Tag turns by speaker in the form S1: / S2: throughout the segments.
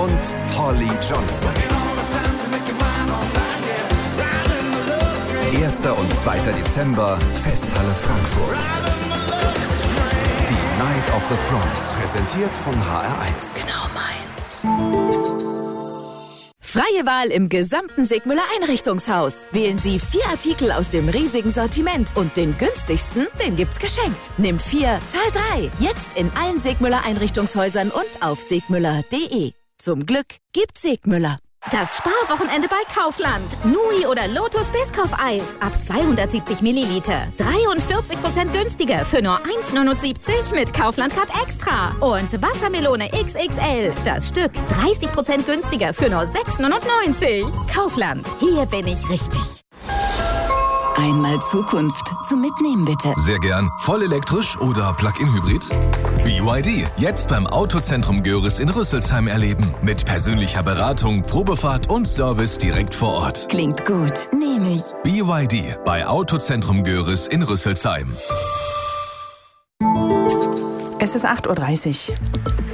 S1: und Holly Johnson. 1. und 2. Dezember, Festhalle Frankfurt. Die Night of the Proms, präsentiert von HR1.
S2: Genau meins. Freie Wahl im gesamten Segmüller Einrichtungshaus. Wählen Sie 4 Artikel aus dem riesigen Sortiment und den günstigsten, den gibt's geschenkt. Nimm 4, zahl 3. Jetzt in allen Segmüller Einrichtungshäusern und auf segmüller.de. Zum Glück gibt's Segmüller.
S3: Das Sparwochenende bei Kaufland. Nui oder Lotus Biscoff-Eis ab 270 Milliliter. 43% günstiger für nur 1,79 mit Kaufland-Card Extra. Und Wassermelone XXL. Das Stück 30% günstiger für nur 6,99. Kaufland. Hier bin ich richtig.
S2: Einmal Zukunft zum Mitnehmen, bitte.
S4: Sehr gern. Voll elektrisch oder Plug-in-Hybrid? BYD. Jetzt beim Autozentrum Görres in Rüsselsheim erleben. Mit persönlicher Beratung, Probefahrt und Service direkt vor Ort.
S2: Klingt gut. Nehme ich.
S4: BYD bei Autozentrum Görres in Rüsselsheim.
S5: Es ist 8:30 Uhr.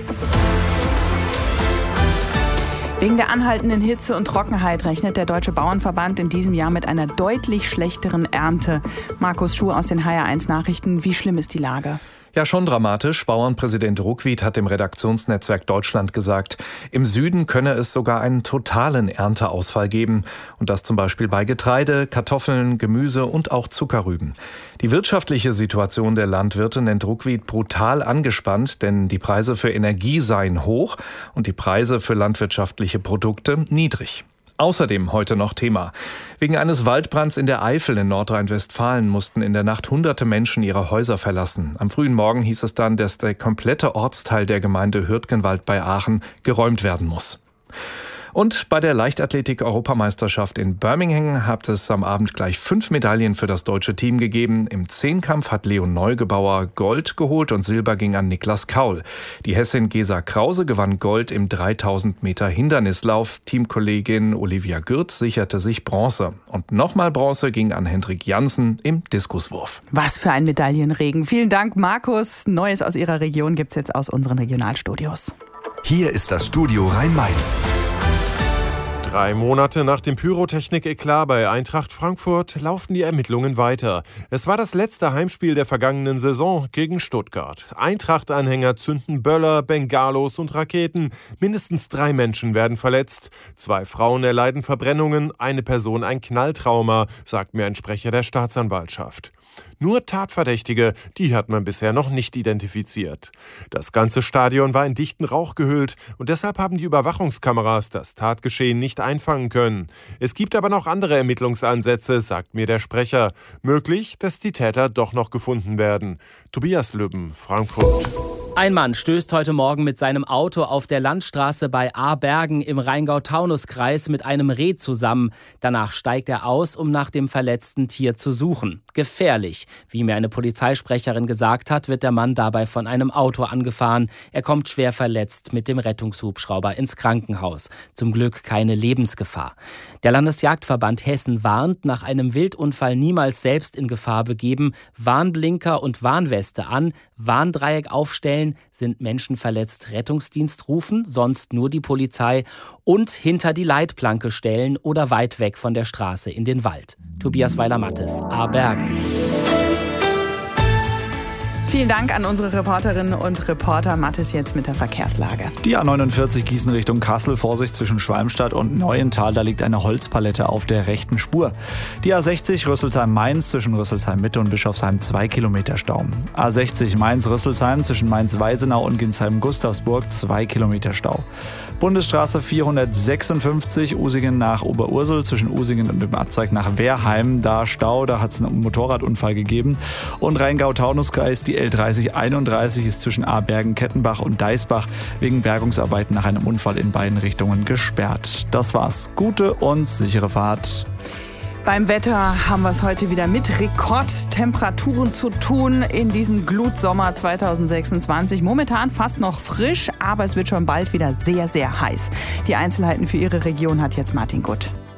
S5: Wegen der anhaltenden Hitze und Trockenheit rechnet der Deutsche Bauernverband in diesem Jahr mit einer deutlich schlechteren Ernte. Markus Schuh aus den HR1 Nachrichten. Wie schlimm ist die Lage?
S6: Ja, schon dramatisch. Bauernpräsident Ruckwied hat dem Redaktionsnetzwerk Deutschland gesagt, im Süden könne es sogar einen totalen Ernteausfall geben. Und das zum Beispiel bei Getreide, Kartoffeln, Gemüse und auch Zuckerrüben. Die wirtschaftliche Situation der Landwirte nennt Ruckwied brutal angespannt, denn die Preise für Energie seien hoch und die Preise für landwirtschaftliche Produkte niedrig. Außerdem heute noch Thema. Wegen eines Waldbrands in der Eifel in Nordrhein-Westfalen mussten in der Nacht hunderte Menschen ihre Häuser verlassen. Am frühen Morgen hieß es dann, dass der komplette Ortsteil der Gemeinde Hürtgenwald bei Aachen geräumt werden muss. Und bei der Leichtathletik-Europameisterschaft in Birmingham hat es am Abend gleich 5 Medaillen für das deutsche Team gegeben. Im Zehnkampf hat Leon Neugebauer Gold geholt und Silber ging an Niklas Kaul. Die Hessin Gesa Krause gewann Gold im 3000 Meter Hindernislauf. Teamkollegin Olivia Gürt sicherte sich Bronze. Und nochmal Bronze ging an Hendrik Jansen im Diskuswurf.
S5: Was für ein Medaillenregen. Vielen Dank, Markus. Neues aus Ihrer Region gibt's jetzt aus unseren Regionalstudios.
S1: Hier ist das Studio Rhein-Main.
S7: 3 Monate nach dem Pyrotechnik-Eklat bei Eintracht Frankfurt laufen die Ermittlungen weiter. Es war das letzte Heimspiel der vergangenen Saison gegen Stuttgart. Eintracht-Anhänger zünden Böller, Bengalos und Raketen. Mindestens 3 Menschen werden verletzt. 2 Frauen erleiden Verbrennungen, eine Person ein Knalltrauma, sagt mir ein Sprecher der Staatsanwaltschaft. Nur Tatverdächtige, die hat man bisher noch nicht identifiziert. Das ganze Stadion war in dichten Rauch gehüllt und deshalb haben die Überwachungskameras das Tatgeschehen nicht einfangen können. Es gibt aber noch andere Ermittlungsansätze, sagt mir der Sprecher. Möglich, dass die Täter doch noch gefunden werden. Tobias Lübben, Frankfurt.
S8: Ein Mann stößt heute Morgen mit seinem Auto auf der Landstraße bei Ahrbergen im Rheingau-Taunus-Kreis mit einem Reh zusammen. Danach steigt er aus, um nach dem verletzten Tier zu suchen. Gefährlich. Wie mir eine Polizeisprecherin gesagt hat, wird der Mann dabei von einem Auto angefahren. Er kommt schwer verletzt mit dem Rettungshubschrauber ins Krankenhaus. Zum Glück keine Lebensgefahr. Der Landesjagdverband Hessen warnt, nach einem Wildunfall niemals selbst in Gefahr begeben. Warnblinker und Warnweste an, Warndreieck aufstellen, sind Menschen verletzt, Rettungsdienst rufen, sonst nur die Polizei und hinter die Leitplanke stellen oder weit weg von der Straße in den Wald. Tobias Weiler-Mattes, Ahrbergen.
S5: Vielen Dank an unsere Reporterinnen und Reporter. Mattes jetzt mit der Verkehrslage.
S9: Die A49 Gießen Richtung Kassel, Vorsicht zwischen Schwalmstadt und Neuental, da liegt eine Holzpalette auf der rechten Spur. Die A60 Rüsselsheim-Mainz zwischen Rüsselsheim-Mitte und Bischofsheim 2 Kilometer Stau. A60 Mainz-Rüsselsheim zwischen Mainz-Weisenau und Ginsheim-Gustavsburg 2 Kilometer Stau. Bundesstraße 456 Usingen nach Oberursel zwischen Usingen und dem Abzweig nach Wehrheim. Da Stau, da hat es einen Motorradunfall gegeben. Und Rheingau-Taunus-Kreis, die L3031 ist zwischen Ahrbergen, Kettenbach und Deisbach wegen Bergungsarbeiten nach einem Unfall in beiden Richtungen gesperrt. Das war's. Gute und sichere Fahrt.
S5: Beim Wetter haben wir es heute wieder mit Rekordtemperaturen zu tun in diesem Glutsommer 2026. Momentan fast noch frisch, aber es wird schon bald wieder sehr, sehr heiß. Die Einzelheiten für Ihre Region hat jetzt Martin Gutt.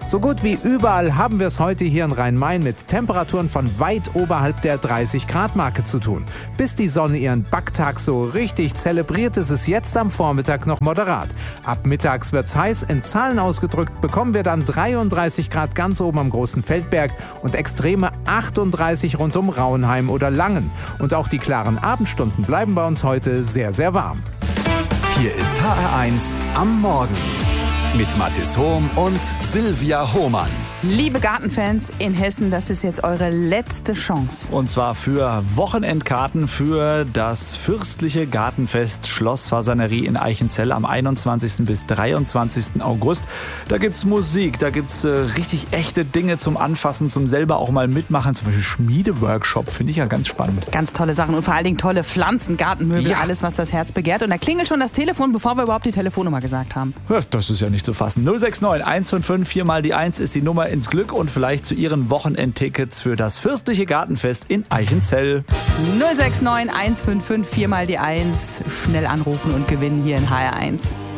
S10: So gut wie überall haben wir es heute hier in Rhein-Main mit Temperaturen von weit oberhalb der 30-Grad-Marke zu tun. Bis die Sonne ihren Backtag so richtig zelebriert, ist es jetzt am Vormittag noch moderat. Ab mittags wird's heiß, in Zahlen ausgedrückt bekommen wir dann 33 Grad ganz oben am Großen Feldberg und extreme 38 rund um Rauenheim oder Langen. Und auch die klaren Abendstunden bleiben bei uns heute sehr, sehr warm.
S1: Hier ist HR1 am Morgen mit Mathis Hohm und Silvia Hohmann.
S5: Liebe Gartenfans in Hessen, das ist jetzt eure letzte Chance.
S9: Und zwar für Wochenendkarten für das fürstliche Gartenfest Schlossfasanerie in Eichenzell am 21. bis 23. August. Da gibt's Musik, da gibt's richtig echte Dinge zum Anfassen, zum selber auch mal mitmachen. Zum Beispiel Schmiedeworkshop, finde ich ja ganz spannend.
S5: Ganz tolle Sachen und vor allen Dingen tolle Pflanzen, Gartenmöbel, alles, was das Herz begehrt. Und da klingelt schon das Telefon, bevor wir überhaupt die Telefonnummer gesagt haben.
S9: Ja, das ist ja nicht zu fassen. 069 155 4 mal die 1 ist die Nummer ins Glück und vielleicht zu Ihren Wochenendtickets für das fürstliche Gartenfest in Eichenzell.
S5: 069 155 4 mal die 1. Schnell anrufen und gewinnen hier in HR1.